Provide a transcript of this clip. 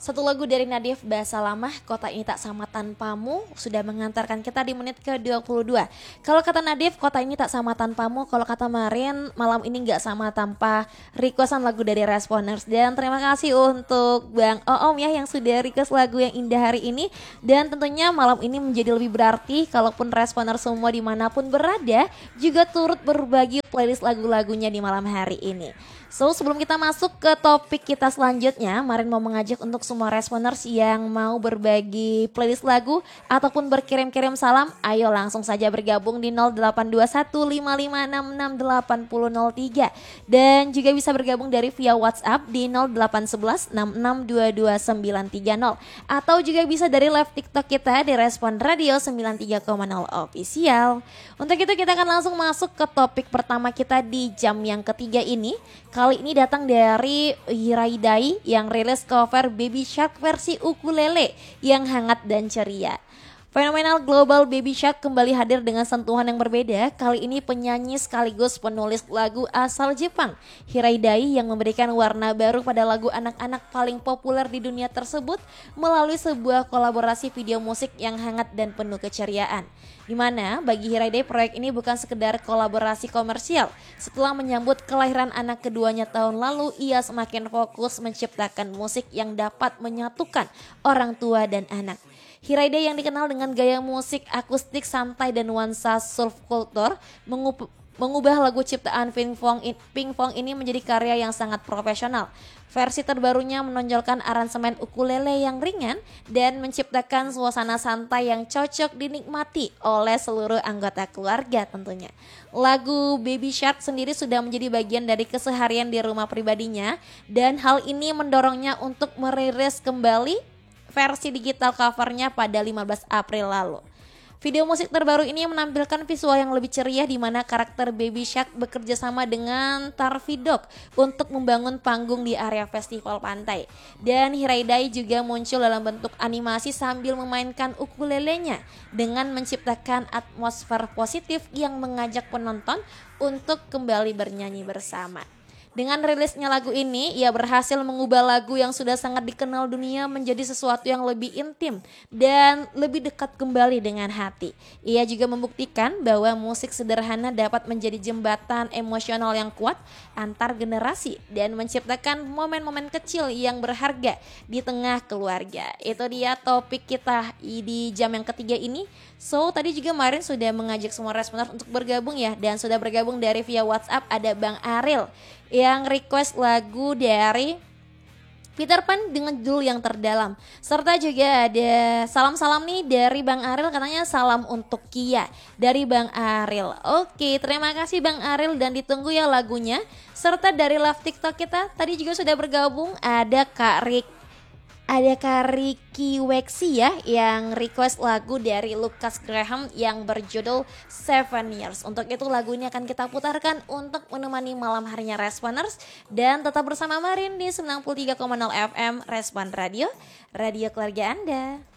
Satu lagu dari Nadif Bahasa Lama, Kota Ini Tak Sama Tanpamu, sudah mengantarkan kita di menit ke-22. Kalau kata Nadif, kota ini tak sama tanpamu. Kalau kata Marin, malam ini gak sama tanpa requestan lagu dari Responers. Dan terima kasih untuk Bang Oom ya yang sudah request lagu yang indah hari ini. Dan tentunya malam ini menjadi lebih berarti kalaupun Responers semua dimanapun berada juga turut berbagi playlist lagu-lagunya di malam hari ini. So, sebelum kita masuk ke topik kita selanjutnya, Marin mau mengajak untuk semua Responers yang mau berbagi playlist lagu ataupun berkirim-kirim salam, ayo langsung saja bergabung di 082155668003 dan juga bisa bergabung dari via WhatsApp di 0811662230 atau juga bisa dari live TikTok kita di Respon Radio 93,0 Official. Untuk itu kita akan langsung masuk ke topik pertama kita di jam yang ketiga ini. Kali ini datang dari Hiraidai yang rilis cover Baby Shark versi ukulele yang hangat dan ceria. Fenomenal global Baby Shark kembali hadir dengan sentuhan yang berbeda. Kali ini penyanyi sekaligus penulis lagu asal Jepang, Hiraidai, yang memberikan warna baru pada lagu anak-anak paling populer di dunia tersebut melalui sebuah kolaborasi video musik yang hangat dan penuh keceriaan. Dimana bagi Hiraidai proyek ini bukan sekedar kolaborasi komersial. Setelah menyambut kelahiran anak keduanya tahun lalu, ia semakin fokus menciptakan musik yang dapat menyatukan orang tua dan anak. Hiraidai yang dikenal dengan gaya musik akustik santai dan nuansa surf culture mengubah lagu ciptaan Pink Fong ini menjadi karya yang sangat profesional. Versi terbarunya menonjolkan aransemen ukulele yang ringan dan menciptakan suasana santai yang cocok dinikmati oleh seluruh anggota keluarga tentunya. Lagu Baby Shark sendiri sudah menjadi bagian dari keseharian di rumah pribadinya dan hal ini mendorongnya untuk merilis kembali versi digital covernya pada 15 April lalu. Video musik terbaru ini menampilkan visual yang lebih ceria di mana karakter Baby Shark bekerja sama dengan Tarvidok untuk membangun panggung di area festival pantai. Dan Hiraidai juga muncul dalam bentuk animasi sambil memainkan ukulelenya dengan menciptakan atmosfer positif yang mengajak penonton untuk kembali bernyanyi bersama. Dengan rilisnya lagu ini, ia berhasil mengubah lagu yang sudah sangat dikenal dunia menjadi sesuatu yang lebih intim dan lebih dekat kembali dengan hati. Ia juga membuktikan bahwa musik sederhana dapat menjadi jembatan emosional yang kuat antar generasi dan menciptakan momen-momen kecil yang berharga di tengah keluarga. Itu dia topik kita di jam yang ketiga ini. So, tadi juga Marin sudah mengajak semua Responers untuk bergabung ya, dan sudah bergabung dari via WhatsApp ada Bang Aril yang request lagu dari Peter Pan dengan judul yang terdalam. Serta juga ada salam-salam nih dari Bang Aril, katanya salam untuk Kia dari Bang Aril. Oke, terima kasih Bang Aril dan ditunggu ya lagunya. Serta dari live TikTok kita tadi juga sudah bergabung ada Kak Ricky Weksi ya yang request lagu dari Lucas Graham yang berjudul 7 Years. Untuk itu lagu ini akan kita putarkan untuk menemani malam harinya Responers. Dan tetap bersama Marin di 93,0 FM Respon Radio, radio keluarga Anda.